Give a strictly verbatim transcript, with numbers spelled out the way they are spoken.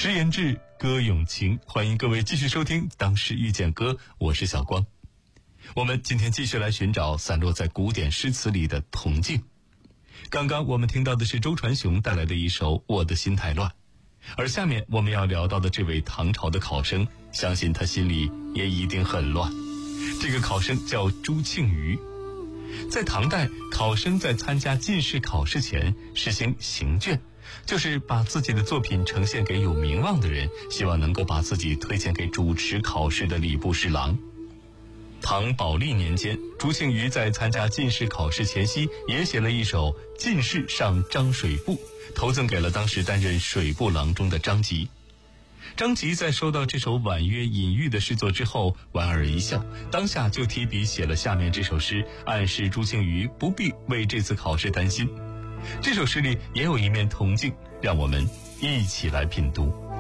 诗言志，歌咏情，欢迎各位继续收听《当时遇见歌》，我是小光。我们今天继续来寻找散落在古典诗词里的铜镜。刚刚我们听到的是周传雄带来的一首《我的心太乱》，而下面我们要聊到的这位唐朝的考生，相信他心里也一定很乱。这个考生叫朱庆余。在唐代，考生在参加进士考试前实行行卷，就是把自己的作品呈现给有名望的人，希望能够把自己推荐给主持考试的礼部侍郎。唐宝历年间，朱庆余在参加进士考试前夕也写了一首《进士上张水部》，投赠给了当时担任水部郎中的张籍。张籍在收到这首婉约隐喻的诗作之后，莞尔一笑，当下就提笔写了下面这首诗，暗示朱庆余不必为这次考试担心。这首诗里也有一面铜镜，让我们一起来品读。